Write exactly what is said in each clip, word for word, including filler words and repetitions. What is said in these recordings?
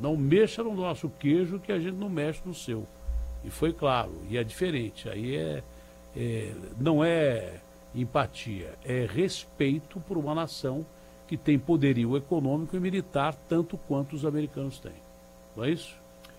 Não mexa no nosso queijo que a gente não mexe no seu. E foi claro, e é diferente. Aí é, é não é empatia, é respeito por uma nação que tem poderio econômico e militar tanto quanto os americanos têm. Não é isso?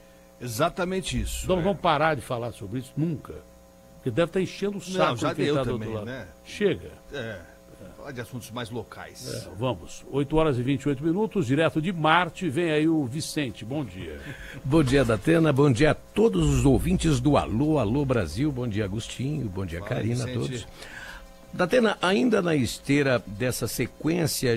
Exatamente isso. Então é. não vamos parar de falar sobre isso nunca. Porque deve estar enchendo o saco. Não, já deu tá também, né? Chega. É, falar de assuntos mais locais. É, vamos. oito horas e vinte e oito minutos, direto de Marte, vem aí o Vicente. Bom dia. Bom dia, Datena. Bom dia a todos os ouvintes do Alô, Alô Brasil. Bom dia, Agostinho. Bom dia, Fala, Karina, Vicente. A todos. Datena, ainda na esteira dessa sequência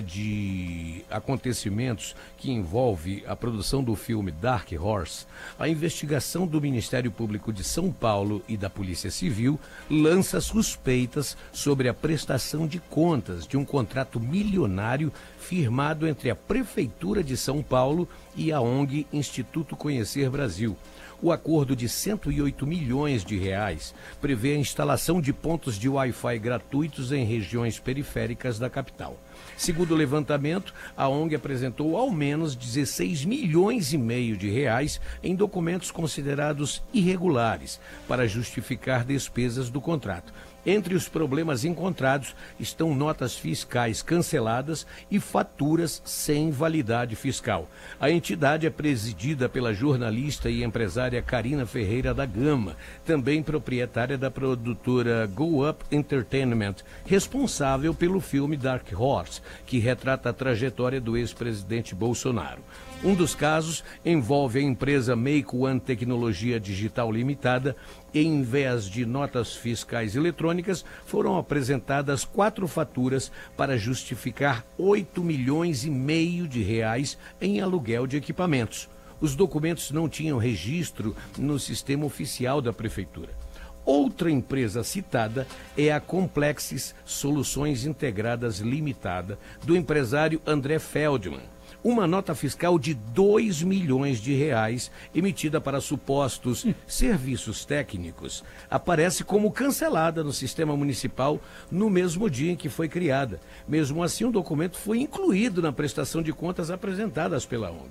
de acontecimentos que envolve a produção do filme Dark Horse, a investigação do Ministério Público de São Paulo e da Polícia Civil lança suspeitas sobre a prestação de contas de um contrato milionário firmado entre a Prefeitura de São Paulo e a O N G Instituto Conhecer Brasil. O acordo de cento e oito milhões de reais prevê a instalação de pontos de Wi-Fi gratuitos em regiões periféricas da capital. Segundo o levantamento, a O N G apresentou ao menos dezesseis milhões e meio de reais em documentos considerados irregulares para justificar despesas do contrato. Entre os problemas encontrados estão notas fiscais canceladas e faturas sem validade fiscal. A entidade é presidida pela jornalista e empresária Karina Ferreira da Gama, também proprietária da produtora Go Up Entertainment, responsável pelo filme Dark Horse, que retrata a trajetória do ex-presidente Bolsonaro. Um dos casos envolve a empresa Make One Tecnologia Digital Limitada. Em vez de notas fiscais eletrônicas, foram apresentadas quatro faturas para justificar oito milhões e meio de reais em aluguel de equipamentos. Os documentos não tinham registro no sistema oficial da Prefeitura. Outra empresa citada é a Complexis Soluções Integradas Limitada, do empresário André Feldman. Uma nota fiscal de dois milhões de reais, emitida para supostos serviços técnicos, aparece como cancelada no sistema municipal no mesmo dia em que foi criada. Mesmo assim, o documento foi incluído na prestação de contas apresentadas pela O N G.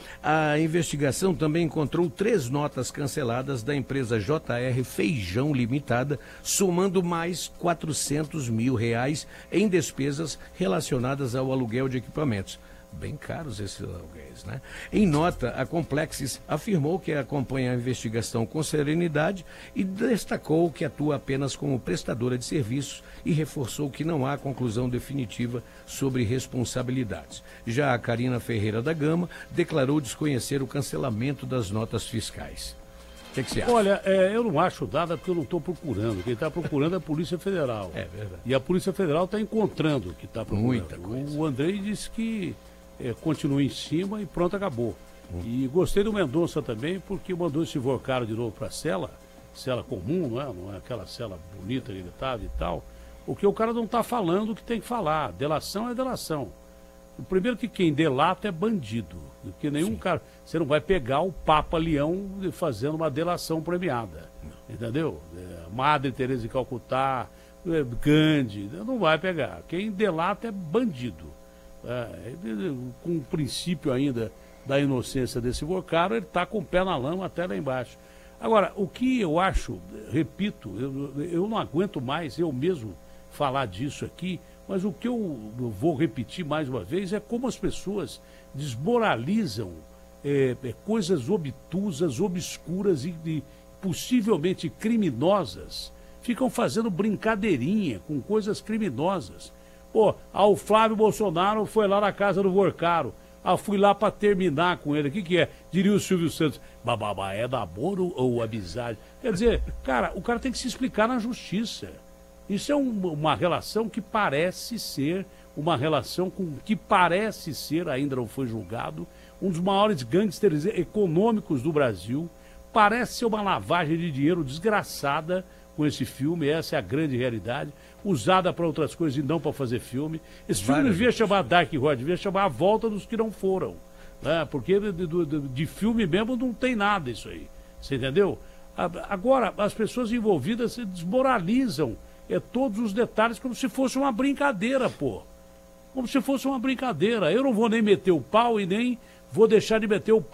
A investigação também encontrou três notas canceladas da empresa J R Feijão Limitada, somando mais quatrocentos mil reais em despesas relacionadas ao aluguel de equipamentos. Bem caros esses aluguéis, né? Em nota, a Complexis afirmou que acompanha a investigação com serenidade e destacou que atua apenas como prestadora de serviços e reforçou que não há conclusão definitiva sobre responsabilidades. Já a Karina Ferreira da Gama declarou desconhecer o cancelamento das notas fiscais. O que, que você acha? Olha, é, eu não acho nada porque eu não estou procurando. Quem está procurando é a Polícia Federal. É verdade. E a Polícia Federal está encontrando o que está procurando. Muita coisa. O Andrei disse que É, continua em cima e pronto, acabou. Hum. E gostei do Mendonça também, porque mandou esse Vorcaro de novo para a cela, cela comum, não é? Não é aquela cela bonita que ele estava e tal, porque o cara não está falando o que tem que falar. Delação é delação. O primeiro que quem delata é bandido, porque nenhum Sim. cara, você não vai pegar o Papa Leão fazendo uma delação premiada, não. Entendeu? É, Madre Teresa de Calcutá, é, Gandhi, não vai pegar. Quem delata é bandido. É, com o princípio ainda da inocência desse Vorcaro, ele está com o pé na lama até lá embaixo. Agora, o que eu acho, repito, eu, eu não aguento mais eu mesmo falar disso aqui, mas o que eu, eu vou repetir mais uma vez é como as pessoas desmoralizam é, é, coisas obtusas, obscuras e, e possivelmente criminosas, ficam fazendo brincadeirinha com coisas criminosas. Pô, ah, o Flávio Bolsonaro foi lá na casa do Vorcaro. Ah, fui lá para terminar com ele. O que, que é? Diria o Silvio Santos. Bababá, é namoro ou amizade? Quer dizer, cara, o cara tem que se explicar na justiça. Isso é um, uma relação que parece ser, uma relação com que parece ser, ainda não foi julgado, um dos maiores gangsters econômicos do Brasil. Parece ser uma lavagem de dinheiro desgraçada com esse filme, essa é a grande realidade, usada para outras coisas e não para fazer filme. Esse filme não devia chamar Dark Horse, devia chamar A Volta dos que Não Foram, né? Porque de, de, de filme mesmo não tem nada isso aí, você entendeu? Agora, as pessoas envolvidas se desmoralizam é, todos os detalhes como se fosse uma brincadeira, pô. Como se fosse uma brincadeira. Eu não vou nem meter o pau e nem vou deixar de meter o pau.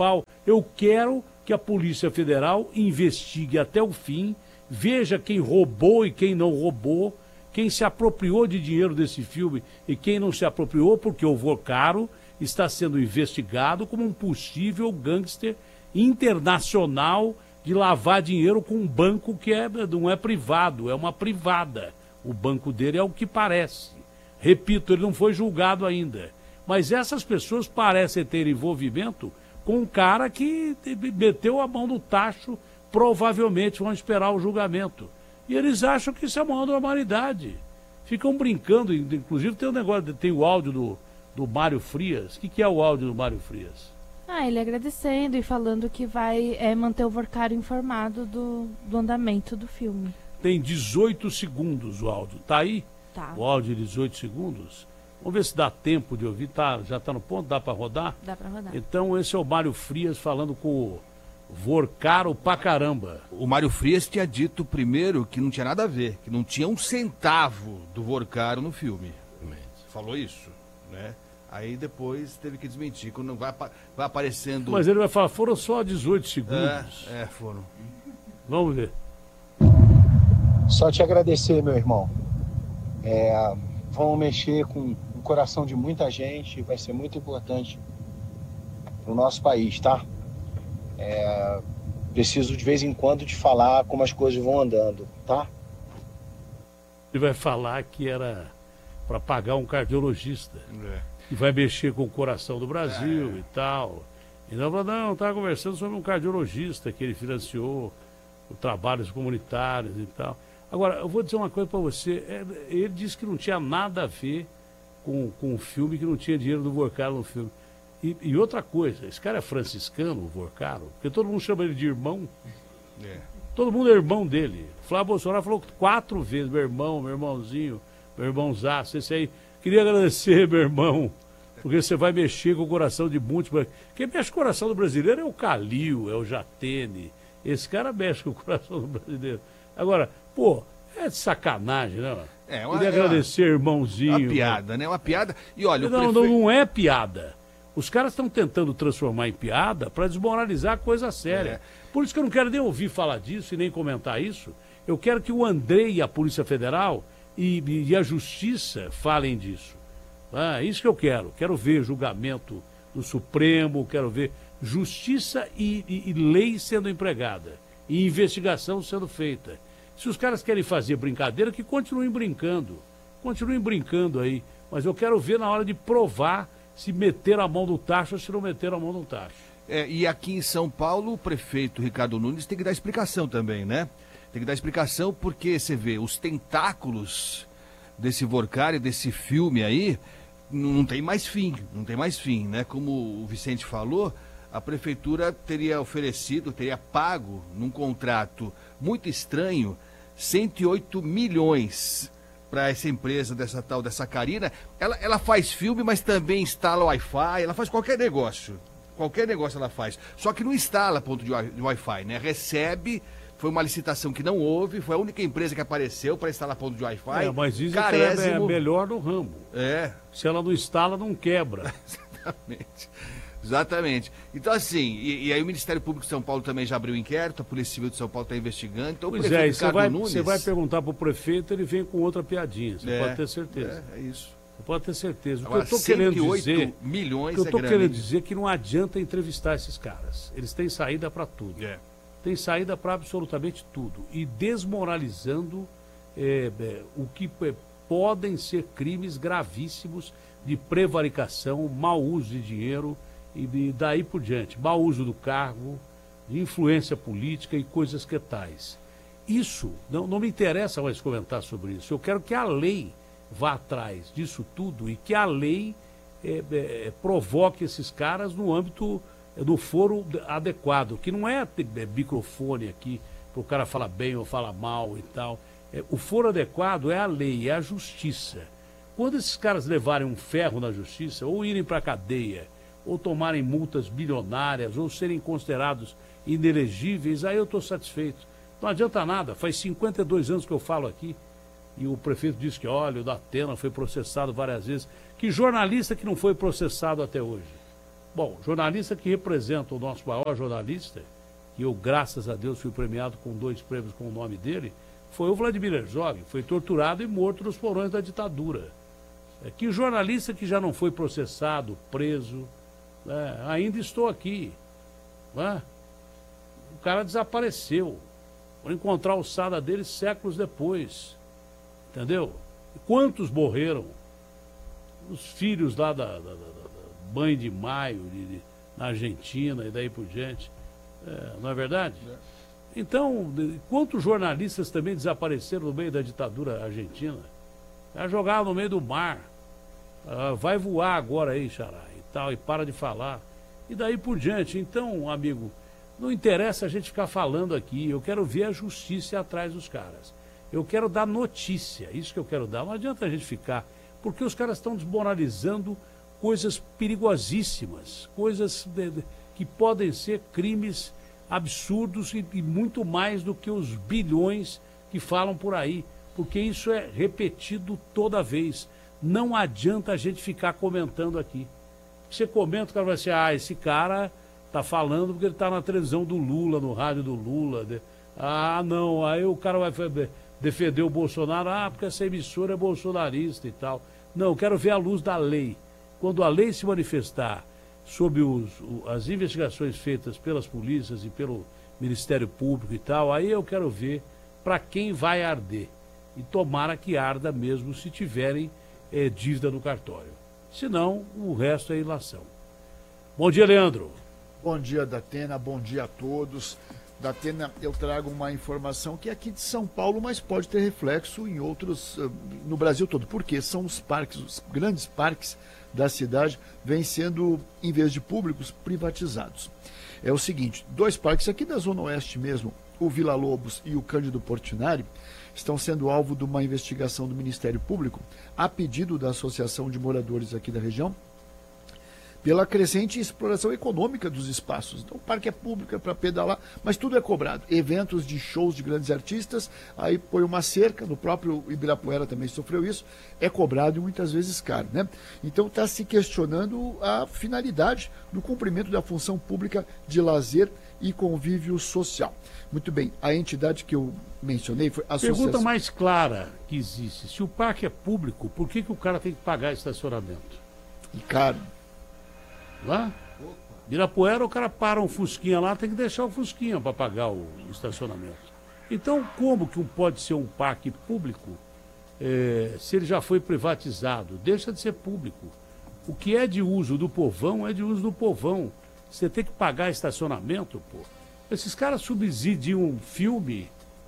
Eu quero que a Polícia Federal investigue até o fim, veja quem roubou e quem não roubou, quem se apropriou de dinheiro desse filme e quem não se apropriou, porque o Vorcaro está sendo investigado como um possível gangster internacional de lavar dinheiro com um banco que é, não é privado, é uma privada. O banco dele é o que parece. Repito, ele não foi julgado ainda. Mas essas pessoas parecem ter envolvimento com um cara que meteu a mão no tacho, provavelmente vão esperar o julgamento. E eles acham que isso é uma normalidade. Ficam brincando, inclusive tem um negócio, tem o áudio do, do Mário Frias. O que, que é o áudio do Mário Frias? Ah, ele agradecendo e falando que vai é, manter o Vorcaro informado do, do andamento do filme. Tem dezoito segundos o áudio. Tá aí? Tá. O áudio de dezoito segundos. Vamos ver se dá tempo de ouvir. Tá, já está no ponto? Dá para rodar? Dá para rodar. Então esse é o Mário Frias falando com o Vorcaro pra caramba. O Mário Frias tinha dito primeiro que não tinha nada a ver, que não tinha um centavo do Vorcaro no filme. Falou isso, né? Aí depois teve que desmentir, quando vai, vai aparecendo... Mas ele vai falar, foram só dezoito segundos. É, é, foram. Vamos ver. Só te agradecer, meu irmão. É, vamos mexer com o coração de muita gente, vai ser muito importante para o nosso país, tá? É, preciso de vez em quando te falar como as coisas vão andando, tá? Ele vai falar que era para pagar um cardiologista. É. E vai mexer com o coração do Brasil é. e tal. E não, não, estava conversando sobre um cardiologista que ele financiou, o trabalhos comunitários e tal. Agora, eu vou dizer uma coisa para você. É, ele disse que não tinha nada a ver com, com o filme, que não tinha dinheiro do Vorcaro no filme. E, e outra coisa, esse cara é franciscano, o Vorcaro, porque todo mundo chama ele de irmão. É. Todo mundo é irmão dele. Flávio Bolsonaro falou quatro vezes, meu irmão, meu irmãozinho, meu irmãozaço, esse aí. Queria agradecer, meu irmão, porque você vai mexer com o coração de muitos. Quem mexe com o coração do brasileiro é o Calil, é o Jatene. Esse cara mexe com o coração do brasileiro. Agora, pô, é de sacanagem, né? É uma, Queria agradecer, irmãozinho. Uma piada, né? Uma piada. E olha, não, o prefeito... não, não é piada. Os caras estão tentando transformar em piada para desmoralizar a coisa séria. É. Por isso que eu não quero nem ouvir falar disso e nem comentar isso. Eu quero que o Andrei e a Polícia Federal e, e a Justiça falem disso. Ah, isso que eu quero. Quero ver julgamento do Supremo, quero ver justiça e, e, e lei sendo empregada e investigação sendo feita. Se os caras querem fazer brincadeira, que continuem brincando. Continuem brincando aí. Mas eu quero ver na hora de provar se meter a mão no tacho ou se não meter a mão no tacho. É, e aqui em São Paulo, o prefeito Ricardo Nunes tem que dar explicação também, né? Tem que dar explicação porque, você vê, os tentáculos desse Vorcaro, desse filme aí, não tem mais fim, não tem mais fim, né? Como o Vicente falou, a prefeitura teria oferecido, teria pago num contrato muito estranho, cento e oito milhões para essa empresa, dessa tal, dessa Carina. Ela, ela faz filme, mas também instala Wi-Fi, ela faz qualquer negócio. Qualquer negócio ela faz. Só que não instala ponto de Wi-Fi, né? Recebe, foi uma licitação que não houve, foi a única empresa que apareceu para instalar ponto de Wi-Fi. É, mas isso é melhor no ramo. É. Se ela não instala, não quebra. Exatamente. Exatamente. Então, assim, e, e aí o Ministério Público de São Paulo também já abriu inquérito, a Polícia Civil de São Paulo está investigando. Então, pois o prefeito é, você vai, Nunes... você vai perguntar para o prefeito, ele vem com outra piadinha, você é, pode ter certeza. É, é isso. Você pode ter certeza. O Agora, que eu estou querendo dizer, milhões o que eu estou é querendo dizer é que não adianta entrevistar esses caras. Eles têm saída para tudo. É. Tem saída para absolutamente tudo. E desmoralizando é, é, o que é, podem ser crimes gravíssimos de prevaricação, mau uso de dinheiro e de, daí por diante. Mau uso do cargo, de influência política e coisas que tais. Isso, não, não me interessa mais comentar sobre isso. Eu quero que a lei vá atrás disso tudo e que a lei é, é, provoque esses caras no âmbito, no foro adequado, que não é, é microfone aqui para o cara falar bem ou falar mal e tal. É, o foro adequado é a lei, é a justiça. Quando esses caras levarem um ferro na justiça, ou irem para a cadeia, ou tomarem multas bilionárias, ou serem considerados inelegíveis, aí eu estou satisfeito. Não adianta nada, faz cinquenta e dois anos que eu falo aqui, e o prefeito disse que, olha, o Datena foi processado várias vezes. Que jornalista que não foi processado até hoje? Bom, jornalista que representa o nosso maior jornalista, que eu, graças a Deus, fui premiado com dois prêmios com o nome dele, foi o Vladimir Herzog, foi torturado e morto nos porões da ditadura. É, que jornalista que já não foi processado, preso, é, ainda estou aqui. É? O cara desapareceu. Vou encontrar a ossada dele séculos depois. Entendeu? E quantos morreram? Os filhos lá da, da, da, da Mãe de Maio, de, de, na Argentina e daí por diante. É, não é verdade? É. Então, de, quantos jornalistas também desapareceram no meio da ditadura argentina? Já jogaram no meio do mar. Ah, vai voar agora aí, xará, e tal, e para de falar. E daí por diante. Então, amigo, não interessa a gente ficar falando aqui. Eu quero ver a justiça atrás dos caras. Eu quero dar notícia, isso que eu quero dar. Não adianta a gente ficar, porque os caras estão desmoralizando coisas perigosíssimas, coisas de, de, que podem ser crimes absurdos e, e muito mais do que os bilhões que falam por aí, porque isso é repetido toda vez. Não adianta a gente ficar comentando aqui. Você comenta, o cara vai dizer, ah, esse cara tá falando porque ele tá na televisão do Lula, no rádio do Lula. De... Ah, não, aí o cara vai defender o Bolsonaro, ah, porque essa emissora é bolsonarista e tal. Não, eu quero ver a luz da lei. Quando a lei se manifestar sobre os, as investigações feitas pelas polícias e pelo Ministério Público e tal, aí eu quero ver para quem vai arder. E tomara que arda mesmo se tiverem é, dívida no cartório. Senão, o resto é ilação. Bom dia, Leandro. Bom dia, Datena. Bom dia a todos. Datena, eu trago uma informação que é aqui de São Paulo, mas pode ter reflexo em outros, no Brasil todo. Porque são os parques, os grandes parques da cidade, vêm sendo, em vez de públicos, privatizados. É o seguinte, dois parques aqui da Zona Oeste mesmo, o Vila Lobos e o Cândido Portinari, estão sendo alvo de uma investigação do Ministério Público, a pedido da Associação de Moradores aqui da região, pela crescente exploração econômica dos espaços. Então o parque é público, é para pedalar, mas tudo é cobrado. Eventos de shows de grandes artistas, aí põe uma cerca, no próprio Ibirapuera também sofreu isso, é cobrado e muitas vezes caro, né? Então está se questionando a finalidade do cumprimento da função pública de lazer e convívio social. Muito bem, a entidade que eu mencionei foi a Associação... Pergunta mais clara que existe, se o parque é público, por que, que o cara tem que pagar estacionamento? E caro. Lá? Ibirapuera, o cara para um fusquinha lá, tem que deixar o fusquinha para pagar o estacionamento. Então, como que pode ser um parque público é, se ele já foi privatizado? Deixa de ser público. O que é de uso do povão é de uso do povão. Você tem que pagar estacionamento, pô. Esses caras subsidiam um filme,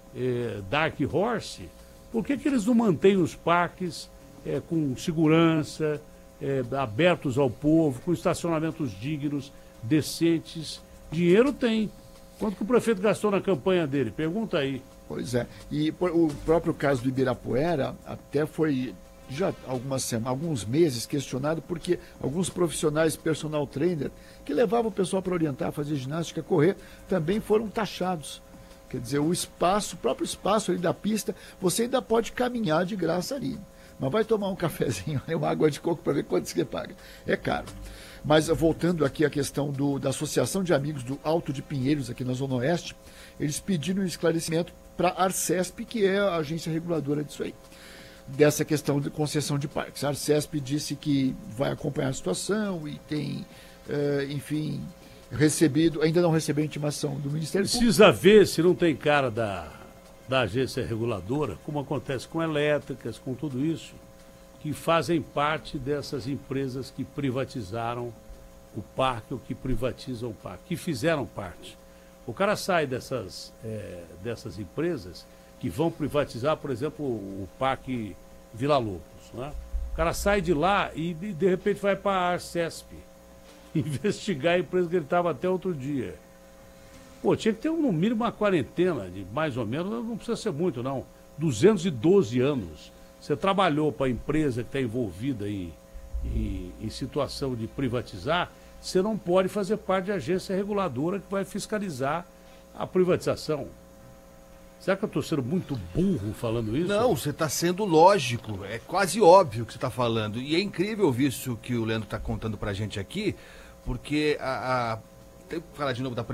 é, Dark Horse, por que que eles não mantêm os parques é, com segurança, É, abertos ao povo, com estacionamentos dignos, decentes? Dinheiro tem. Quanto que o prefeito gastou na campanha dele? Pergunta aí. Pois é. E por, o próprio caso do Ibirapuera até foi já algumas semanas, alguns meses questionado, porque alguns profissionais, personal trainer, que levavam o pessoal para orientar, fazer ginástica, correr, também foram taxados. Quer dizer, o espaço, o próprio espaço ali da pista, você ainda pode caminhar de graça ali. Mas vai tomar um cafezinho, uma água de coco para ver quanto você paga. É caro. Mas voltando aqui à questão do, da Associação de Amigos do Alto de Pinheiros, aqui na Zona Oeste, eles pediram um esclarecimento para a Arcesp, que é a agência reguladora disso aí, dessa questão de concessão de parques. A Arcesp disse que vai acompanhar a situação e tem, eh, enfim, recebido, ainda não recebeu a intimação do Ministério Público. Precisa ver se não tem cara da... da agência reguladora, como acontece com elétricas, com tudo isso, que fazem parte dessas empresas que privatizaram o parque ou que privatizam o parque, que fizeram parte. O cara sai dessas, é, dessas empresas que vão privatizar, por exemplo, o Parque Vila Lobos, né? O cara sai de lá e de repente vai para a Arcesp investigar a empresa que ele estava até outro dia. Pô, tinha que ter no mínimo uma quarentena de mais ou menos, não precisa ser muito não, duzentos e doze anos. Você trabalhou para a empresa que está envolvida em, em, em situação de privatizar, você não pode fazer parte de agência reguladora que vai fiscalizar a privatização. Será que eu estou sendo muito burro falando isso? Não, você está sendo lógico, é quase óbvio o que você está falando. E é incrível ouvir isso que o Leandro está contando para a gente aqui, porque a, a... tem que falar de novo da